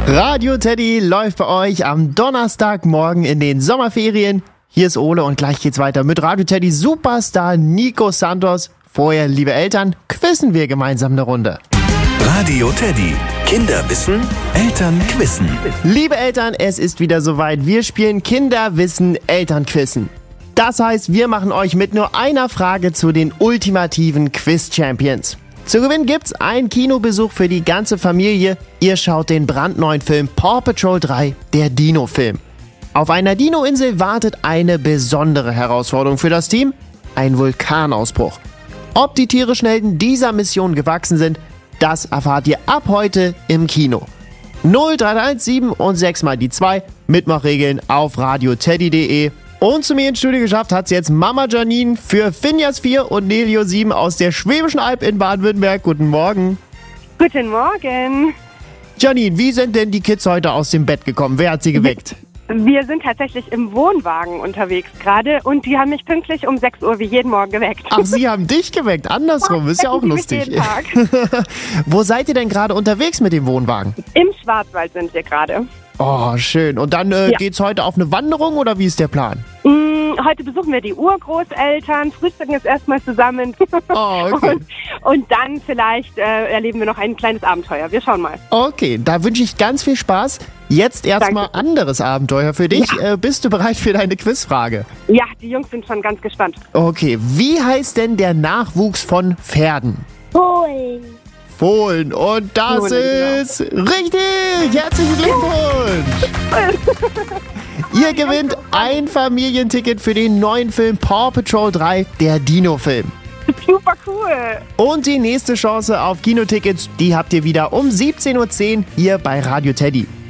Radio Teddy läuft bei euch am Donnerstagmorgen in den Sommerferien. Hier ist Ole und gleich geht's weiter mit Radio Teddy Superstar Nico Santos. Vorher, liebe Eltern, quizzen wir gemeinsam eine Runde. Radio Teddy. Kinder wissen, Eltern quizzen. Liebe Eltern, es ist wieder soweit. Wir spielen Kinderwissen, Elternquizzen. Das heißt, wir machen euch mit nur einer Frage zu den ultimativen Quiz-Champions. Zu gewinnen gibt's einen Kinobesuch für die ganze Familie. Ihr schaut den brandneuen Film Paw Patrol 3, der Dino-Film. Auf einer Dino-Insel wartet eine besondere Herausforderung für das Team: ein Vulkanausbruch. Ob die tierischen Helden dieser Mission gewachsen sind, das erfahrt ihr ab heute im Kino. 0317 und 6 mal die 2, Mitmachregeln auf radioteddy.de. Und zu mir ins Studio geschafft hat's jetzt Mama Janine für Finjas 4 und Nelio 7 aus der Schwäbischen Alb in Baden-Württemberg. Guten Morgen. Guten Morgen. Janine, wie sind denn die Kids heute aus dem Bett gekommen? Wer hat sie geweckt? Wir sind tatsächlich im Wohnwagen unterwegs gerade und die haben mich pünktlich um 6 Uhr wie jeden Morgen geweckt. Ach, sie haben dich geweckt. Andersrum, ist ja auch lustig. Jeden Tag. Wo seid ihr denn gerade unterwegs mit dem Wohnwagen? Im Schwarzwald sind wir gerade. Oh, schön. Und dann geht's heute auf eine Wanderung oder wie ist der Plan? Heute besuchen wir die Urgroßeltern, frühstücken jetzt erstmal zusammen. Oh, okay. und dann vielleicht erleben wir noch ein kleines Abenteuer. Wir schauen mal. Okay, da wünsche ich ganz viel Spaß. Jetzt erstmal anderes Abenteuer für dich. Ja. Bist du bereit für deine Quizfrage? Ja, die Jungs sind schon ganz gespannt. Okay, wie heißt denn der Nachwuchs von Pferden? Fohlen. Fohlen. Und das Fohlen, ist richtig. Herzlichen Glückwunsch. Ihr gewinnt ein Familienticket für den neuen Film Paw Patrol 3, der Dino-Film. Super cool. Und die nächste Chance auf Kinotickets, die habt ihr wieder um 17:10 Uhr hier bei Radio Teddy.